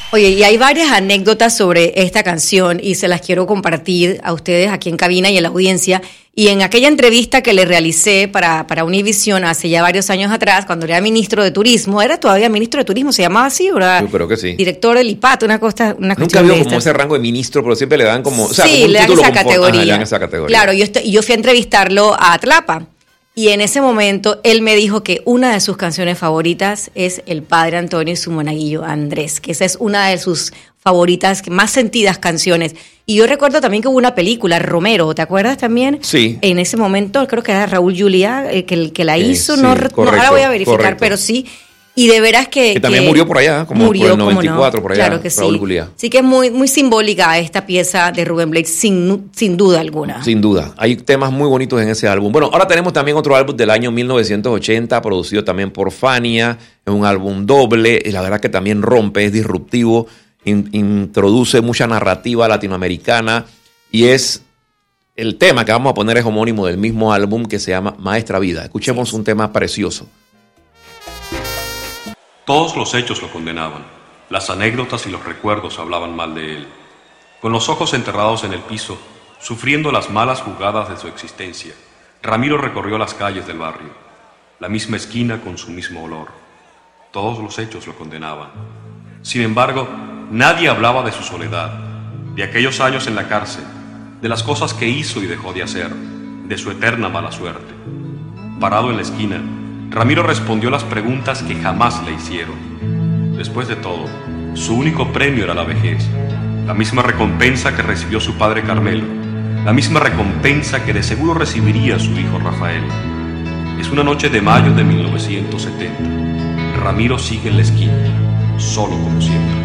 Oye, y hay varias anécdotas sobre esta canción y se las quiero compartir a ustedes aquí en cabina y en la audiencia. Y en aquella entrevista que le realicé para Univision hace ya varios años atrás, cuando era ministro de Turismo, era todavía ministro de Turismo, se llamaba así, ¿verdad? Yo creo que sí. Director del IPAT, una cosa. Nunca había como ese rango de ministro, pero siempre le dan como... Sí, como le dan esa categoría. Le dan esa categoría. Claro, yo fui a entrevistarlo a Atlapa. Y en ese momento él me dijo que una de sus canciones favoritas es El Padre Antonio y su monaguillo Andrés, que esa es una de sus favoritas, más sentidas canciones. Y yo recuerdo también que hubo una película, Romero, ¿te acuerdas también? Sí. En ese momento creo que era Raúl Juliá que la hizo, sí, no, correcto, ahora voy a verificar, correcto. Pero sí. Y de veras que también murió por allá, como murió, por el 94, por allá, claro que Raúl sí. Juliá. Sí que es muy, muy simbólica esta pieza de Rubén Blades, sin duda alguna. Sin duda. Hay temas muy bonitos en ese álbum. Bueno, ahora tenemos también otro álbum del año 1980, producido también por Fania. Es un álbum doble, y la verdad que también rompe, es disruptivo, introduce mucha narrativa latinoamericana, y es... El tema que vamos a poner es homónimo del mismo álbum, que se llama Maestra Vida. Escuchemos un tema precioso. Todos los hechos lo condenaban, las anécdotas y los recuerdos hablaban mal de él. Con los ojos enterrados en el piso, sufriendo las malas jugadas de su existencia, Ramiro recorrió las calles del barrio, la misma esquina con su mismo olor. Todos los hechos lo condenaban. Sin embargo, nadie hablaba de su soledad, de aquellos años en la cárcel, de las cosas que hizo y dejó de hacer, de su eterna mala suerte. Parado en la esquina, Ramiro respondió las preguntas que jamás le hicieron. Después de todo, su único premio era la vejez, la misma recompensa que recibió su padre Carmelo, la misma recompensa que de seguro recibiría su hijo Rafael. Es una noche de mayo de 1970. Ramiro sigue en la esquina, solo como siempre.